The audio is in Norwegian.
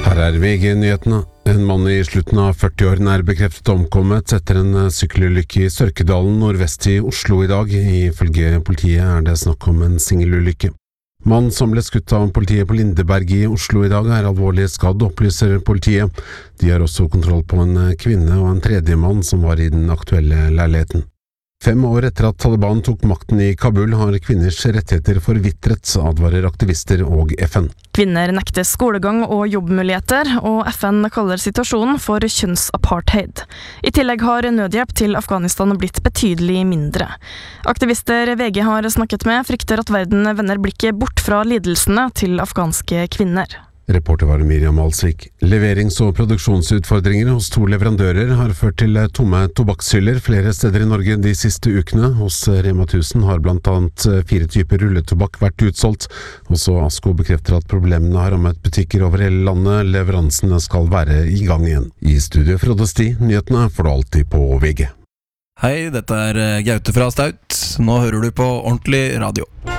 Her VG-nyhetene. En mann I slutten av 40-årene bekreftet omkommet etter en sykkelulykke I Sørkedalen nordvest I Oslo I dag. Ifølge politiet det snakk om en singelulykke. Mannen som ble skutt av politiet på Lindeberg I Oslo I dag alvorlig skadd, opplyser politiet. De har også kontroll på en kvinne og en tredje mann som var I den aktuelle leiligheten. 5 år etter at Taliban tok makten I Kabul har kvinners rettigheter forvitret, advarer aktivister og FN. Kvinner nekter skolegang og jobbmuligheter, og FN kaller situasjonen for kjønnsapartheid. I tillegg har nødhjelp til Afghanistan blitt betydelig mindre. Aktivister VG har snakket med frykter at verden vender blikket bort fra lidelsene til afghanske kvinner. Reporter var Miriam Alsvik. Leverings- og produksjonsutfordringer hos 2 leverandører har ført til tomme tobakkshyller flere steder I Norge de siste ukene. Hos Rema 1000 har blant annet 4 typer rulletobakk vært utsolgt. Også Asko bekrefter at problemene har rammet butikker over hele landet. Leveransene skal være I gang igjen. I studio Frode Sti, nyhetene får du alltid på VG. Hei, dette Gaute fra Staut. Nå hører du på Ordentlig Radio.